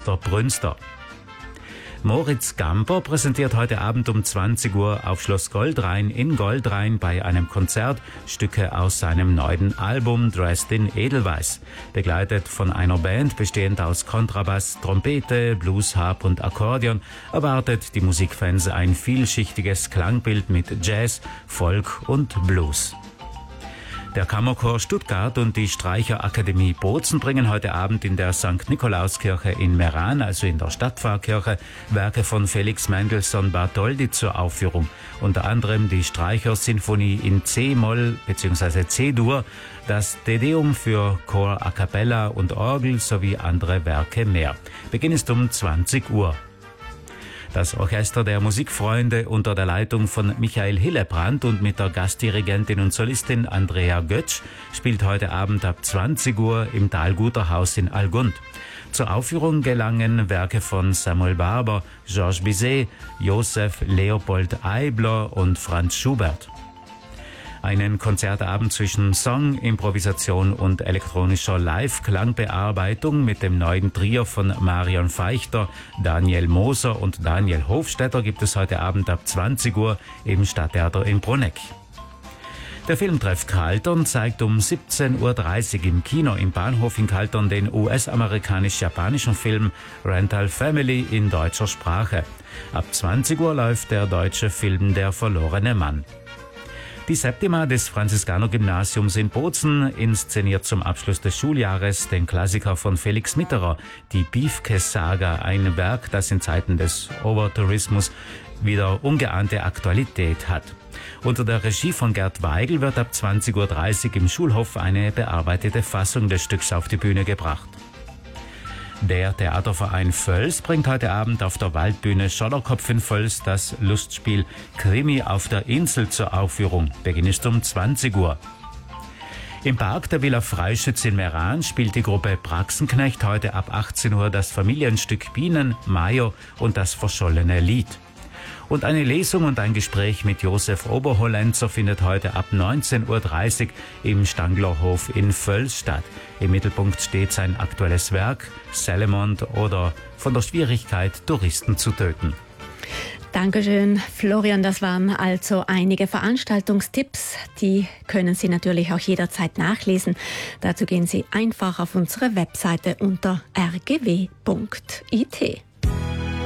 Orchester Brünster. Moritz Gamper präsentiert heute Abend um 20 Uhr auf Schloss Goldrhein in Goldrhein bei einem Konzert Stücke aus seinem neuen Album Dressed in Edelweiß. Begleitet von einer Band bestehend aus Kontrabass, Trompete, Blues, Harp und Akkordeon erwartet die Musikfans ein vielschichtiges Klangbild mit Jazz, Folk und Blues. Der Kammerchor Stuttgart und die Streicherakademie Bozen bringen heute Abend in der St. Nikolauskirche in Meran, also in der Stadtpfarrkirche, Werke von Felix Mendelssohn Bartholdy zur Aufführung. Unter anderem die Streichersinfonie in C-Moll bzw. C-Dur, das Te Deum für Chor a cappella und Orgel sowie andere Werke mehr. Beginn ist um 20 Uhr. Das Orchester der Musikfreunde unter der Leitung von Michael Hillebrand und mit der Gastdirigentin und Solistin Andrea Götsch spielt heute Abend ab 20 Uhr im Dahlguter Haus in Allgund. Zur Aufführung gelangen Werke von Samuel Barber, Georges Bizet, Joseph Leopold Eibler und Franz Schubert. Einen Konzertabend zwischen Song, Improvisation und elektronischer Live-Klangbearbeitung mit dem neuen Trio von Marion Feichter, Daniel Moser und Daniel Hofstetter gibt es heute Abend ab 20 Uhr im Stadttheater in Bruneck. Der Filmtreff Kaltern zeigt um 17.30 Uhr im Kino im Bahnhof in Kaltern den US-amerikanisch-japanischen Film Rental Family in deutscher Sprache. Ab 20 Uhr läuft der deutsche Film Der verlorene Mann. Die Septima des Franziskanergymnasiums in Bozen inszeniert zum Abschluss des Schuljahres den Klassiker von Felix Mitterer, die Piefke-Saga, ein Werk, das in Zeiten des Overtourismus wieder ungeahnte Aktualität hat. Unter der Regie von Gerd Weigel wird ab 20.30 Uhr im Schulhof eine bearbeitete Fassung des Stücks auf die Bühne gebracht. Der Theaterverein Völs bringt heute Abend auf der Waldbühne Schotterkopf in Völs das Lustspiel Krimi auf der Insel zur Aufführung. Beginn ist um 20 Uhr. Im Park der Villa Freischütz in Meran spielt die Gruppe Praxenknecht heute ab 18 Uhr das Familienstück Bienen, Mayo und das verschollene Lied. Und eine Lesung und ein Gespräch mit Josef Oberhollenzer findet heute ab 19.30 Uhr im Stanglerhof in Völs statt. Im Mittelpunkt steht sein aktuelles Werk, Salamond oder Von der Schwierigkeit, Touristen zu töten. Dankeschön, Florian. Das waren also einige Veranstaltungstipps. Die können Sie natürlich auch jederzeit nachlesen. Dazu gehen Sie einfach auf unsere Webseite unter rgw.it.